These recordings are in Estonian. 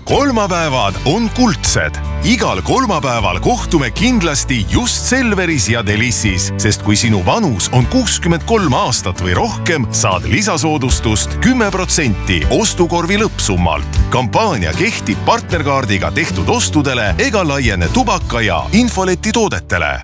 Kolmapäevad on kuldsed. Igal kolmapäeval kohtume kindlasti just Selveris ja Delissis, sest kui sinu vanus on 63 aastat või rohkem, saad lisasoodustust 10% ostukorvi lõppsummalt. Kampaania kehtib partnerkaardiga tehtud ostudele ega laiene tubaka ja infoleti toodetele.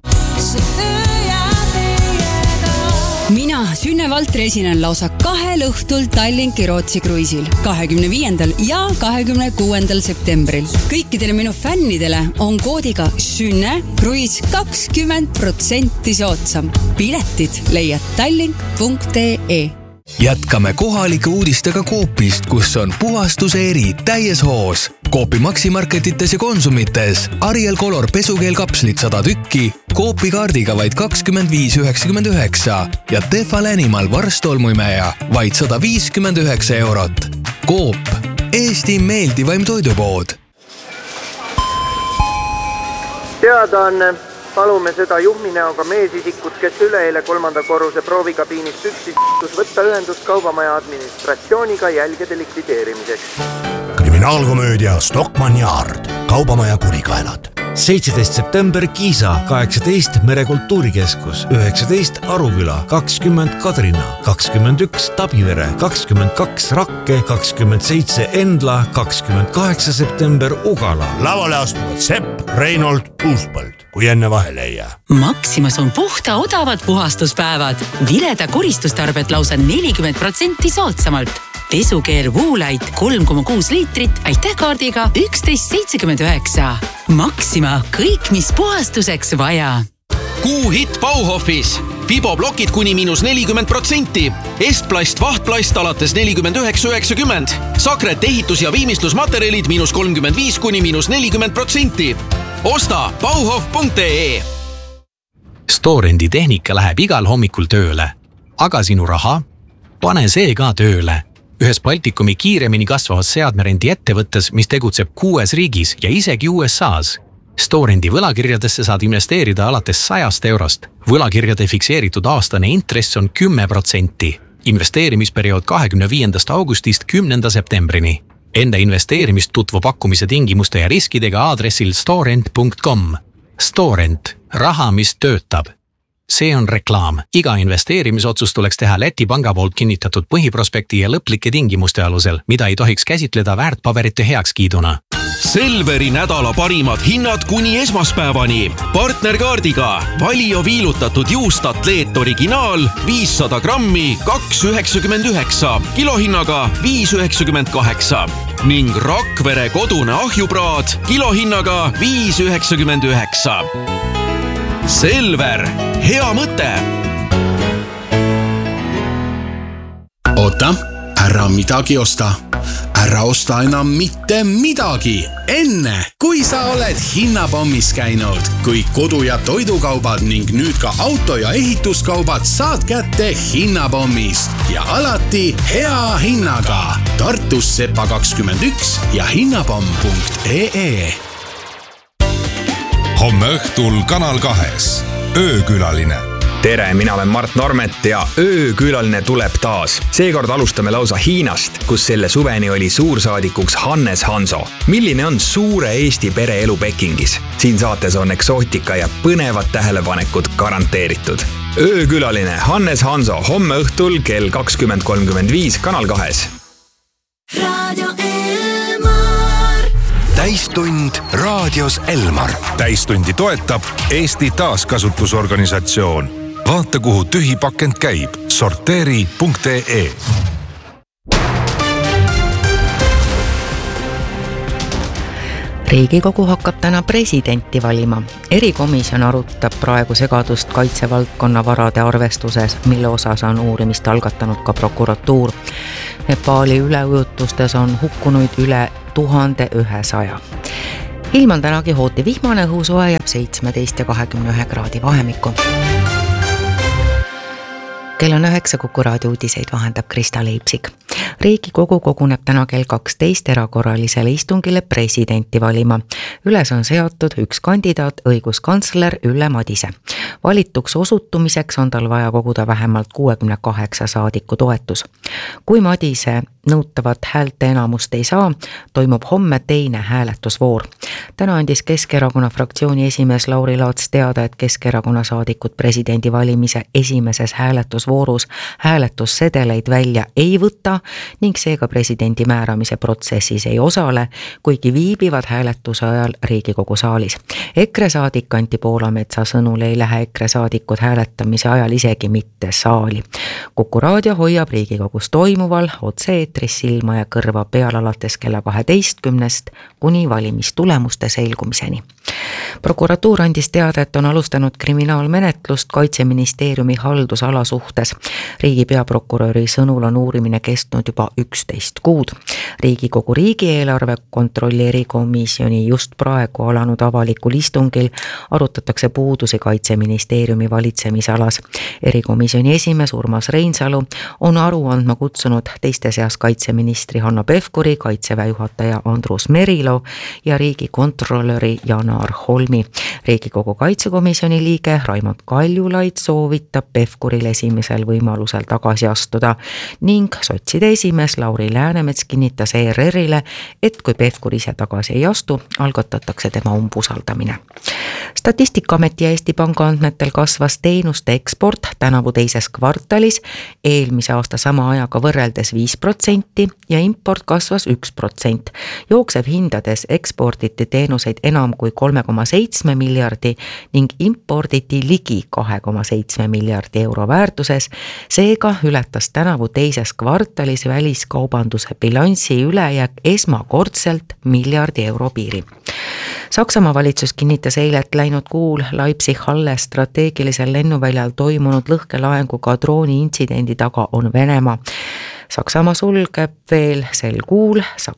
Mina, Sünne Valtri, esinen lausa 2 õhtul Tallinki Rootsi kruiisil 25. ja 26. septembril. Kõikidele minu fännidele on koodiga Sünne kruiis 20% soodsam. Piletid leiad tallink.ee. Jätkame kohalike uudistega Coopist, kus on puhastuse eri täies hoos. Coopi maksimarketites ja konsumites Ariel Color pesukeel kapslid 100 tükki, Coopi kaardiga vaid 25,99 ja Tefal Animal varstolmuimeja vaid 159 eurot. Coop, Eesti meeldivaim toidupood. Teadaanne. Palume seda juhminäoga meesisikut, kes üleeile 3. korruse proovikabiinist üksis võtta ühendust kaubamaja administratsiooniga jälgede likvideerimiseks. Kriminaalkomöödia Stockmann Yard, kaubamaja kurikaelad. 17. september Kiisa, 18 Merekultuurikeskus, 19 Aruküla, 20 Kadrina, 21 Tabivere, 22 Rakke, 27 Endla, 28 september Ugala. Lavale astuvad Sepp, Reinhold, Uuspõld, kui enne vahele ei jää. Maximas on puhta odavad puhastuspäevad. Vileda koristustarbet lausa 40% soodsamalt. Pesukeel Woolite 3,6 liitrit, aitähkaardiga 11,79. Maxima, kõik mis puhastuseks vaja. Kuuhitt Bauhofis. Fiboblokid kuni -40%. Estplast, vahtplast alates 49,90. Sakret ehitus- ja viimistlusmaterjalid -35 kuni -40%. Osta bauhof.ee. Storendi tehnika läheb igal hommikul tööle. Aga sinu raha? Pane see ka tööle. Ühes Baltikumi kiiremini kasvavas seadmerendi ettevõttes, mis tegutseb 6 riigis ja isegi USAs. Storendi võlakirjadesse saad investeerida alates 100 eurost. Võlakirjade fikseeritud aastane intress on 10%. Investeerimisperiood 25. augustist 10. septembrini. Enda investeerimist tutvu pakkumise tingimuste ja riskidega aadressil storent.com. Storent. Raha, mis töötab. See on reklaam. Iga investeerimisotsus tuleks teha Läti panga poolt kinnitatud põhiprospekti ja lõplike tingimuste alusel, mida ei tohiks käsitleda väärtpaberite heakskiiduna. Selveri nädala parimad hinnad kuni esmaspäevani. Partnerkaardiga Valio viilutatud juustatleet originaal 500 grammi 2,99, kilohinnaga 5,98 ning Rakvere kodune ahjupraad kilohinnaga 5,99. Selver, hea mõte! Oota, ära midagi osta. Ära osta enam mitte midagi. Enne, kui sa oled hinnapommis käinud. Kui kodu- ja toidukaubad ning nüüd ka auto- ja ehituskaubad saad kätte hinnapommist. Ja alati hea hinnaga. Tartus Sepa 21 ja hinnapomm.ee. Homme õhtul Kanal 2. Öökülaline. Tere, mina olen Mart Normet ja öökülaline tuleb taas. Seekord alustame lausa Hiinast, kus selle suveni oli suursaadikuks Hannes Hanso. Milline on suure Eesti pereelu Pekingis? Siin saates on eksootika ja põnevad tähelepanekud garanteeritud. Öökülaline Hannes Hanso homme õhtul kell 20.35 Kanal 2. Radio Elmar. Täistund raadios Elmar. Täistundi toetab Eesti taaskasutusorganisatsioon. Vaata, kuhu tühi pakend käib. Sorteeri.ee. Riigikogu hakkab täna presidenti valima. Erikomisjon arutab praegu segadust kaitsevaldkonna varade arvestuses, mille osas on uurimist algatanud ka prokuratuur. Nepaali üleujutustes on hukkunuid üle 1100. Ilm on tänagi hooti vihmane, õhusoe jääb 17 ja 21 kraadi vahemikku. Kell on 9, Kuku raadio uudiseid vahendab Krista Leipsik. Riigikogu koguneb täna kell 12 erakorralisele istungile presidenti valima. Üles on seotud üks kandidaat, õiguskantsler Ülle Madise. Valituks osutumiseks on tal vaja koguda vähemalt 68 saadiku toetus. Kui Madise nõutavat häälte enamust ei saa, toimub homme teine hääletusvoor. Täna andis Keskerakonna fraktsiooni esimees Lauri Laats teada, et Keskerakonna saadikud presidendi valimise esimeses hääletusvoorus hääletussedeleid välja ei võta ning seega presidendi määramise protsessis ei osale, kuigi viibivad hääletuse ajal Riigikogu saalis. EKRE saadik Anti Poolametsa sõnul ei lähe EKRE saadikud hääletamise ajal isegi mitte saali. Kuku raadio hoiab Riigikogus toimuval otse-eetris silma ja kõrva peal alates kella 12 kuni valimistulemuste selgumiseni. Prokuratuur andis teada, et on alustanud kriminaalmenetlust Kaitseministeeriumi haldusala suhtes. Riigi peaprokuröri sõnul on uurimine kestnud juba 11 kuud. Riigikogu riigieelarve kontrolli erikomisjoni just praegu alanud avalikul istungil arutatakse puudusi Kaitseministeeriumi valitsemisalas. Erikomisjoni esimees Urmas Reinsalu on aru andma kutsunud teiste seas kaitseministri Hanno Pevkuri, kaitseväe juhataja Andrus Merilo ja riigikontrolöri Janar Holmi. Riigikogu kaitsekomisjoni liige Raimond Kaljulaid soovitab Pevkuril esimesel võimalusel tagasi astuda ning sotside esimees Lauri Läänemets kinnitas ERR-ile, et kui Pevkur ise tagasi ei astu, algatatakse tema umbusaldamine. Statistikaameti ja Eesti Panga andmetel kasvas teenuste eksport tänavu teises kvartalis eelmise aasta sama ajaga võrreldes 5% ja import kasvas 1%. Jooksev hindades eksporditi teenuseid enam kui 3,7 miljardi ning imporditi ligi 2,7 miljardi euro väärtuses. Seega ületas tänavu teises kvartalis väliskaubanduse bilansi ülejääk esmakordselt miljardi euro piiri. Saksamaa valitsus kinnitas eile, et läinud kuul Leipzig-Halle strateegilisel lennuväljal toimunud lõhkelaenguga drooni intsidendi taga on Venemaa. Saksamaa sulgeb veel sel kuul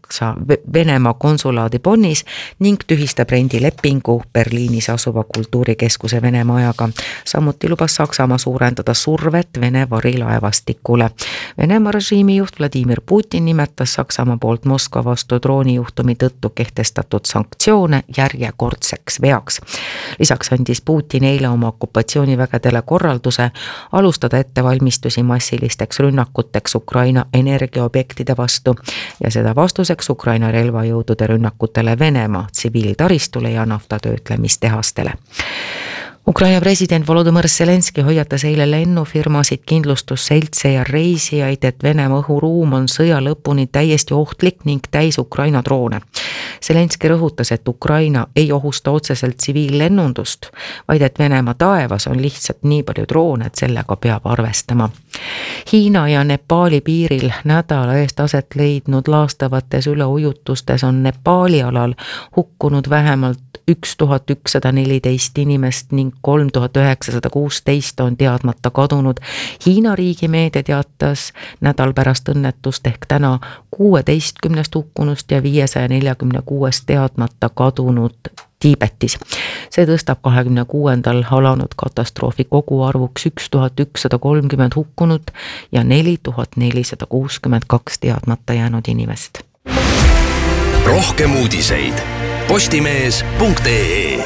Venemaa konsulaadi Bonnis ning tühistab rendilepingu Berliinis asuva kultuurikeskuse Venemaa ajaga. Samuti lubas Saksamaa suurendada survet Vene varilaevastikule. Venemaa režiimi juht Vladimir Putin nimetas Saksamaa poolt Moskva vastu droonijuhtumi tõttu kehtestatud sanktsioone järjekordseks veaks. Lisaks andis Putin eile oma okupatsioonivägedele korralduse alustada ettevalmistusi massilisteks rünnakuteks Ukraina energiaobjektide vastu ja seda vastuseks Ukraina relvajõudude rünnakutele Venemaa tsiviiltaristule ja naftatöötlemistehastele. Ukraina president Volodõmõr Zelenski hoiatas eile lennufirmasid, kindlustusseltse ja reisijaid, et Venemaa õhuruum on sõja lõpuni täiesti ohtlik ning täis Ukraina droone. Zelenski rõhutas, et Ukraina ei ohusta otseselt tsiviillennundust, vaid et Venemaa taevas on lihtsalt nii palju droone, et sellega peab arvestama. Hiina ja Nepaali piiril nädala eest aset leidnud laastavates üleujutustes on Nepaali alal hukkunud vähemalt 1114 inimest ning 3916 on teadmata kadunud. Hiina riigimeedia teatas nädal pärast õnnetust ehk täna 16 hukkunust ja 546 teadmata kadunud Tiibetis. See tõstab 26. alanud katastroofi koguarvuks 1130 hukkunut ja 4462 teadmata jäänud inimest. Rohkem uudiseid postimees.ee.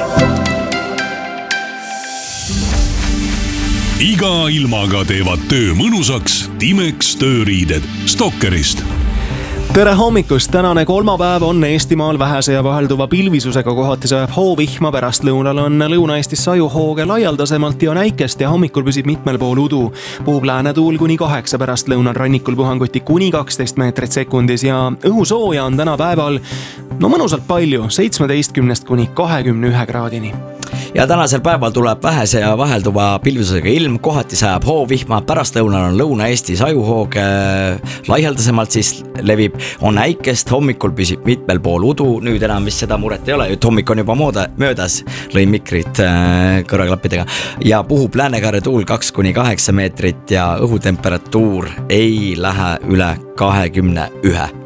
Iga ilmaga teevad töö mõnusaks Timex tööriided Stokkerist. Tere hommikust! Tänane kolmapäev on Eestimaal vähese ja vahelduva pilvisusega, kohati sajab hoovihma, pärast lõunal on Lõuna-Eestis sajuhooge laialdasemalt ja näikest ja hommikul püsib mitmel pool udu. Puhub läänetuul kuni 8, pärast lõunal rannikul puhanguti kuni 12 meetrit sekundis ja õhusooja on täna päeval mõnusalt palju, 17 kuni 21 kraadini. Ja tänasel päeval tuleb vähese ja vahelduva pilvisusega ilm, kohati sajab hoovihma, pärast lõunal on Lõuna-Eesti sajuhoog, laialdasemalt siis levib, on äikest, hommikul püsib mitmel pool udu, nüüd enam vist seda muret ei ole, et hommik on juba möödas, lõin mikrit kõrvaklappidega ja puhub läänekaare tuul 2-8 meetrit ja õhutemperatuur ei lähe üle 21.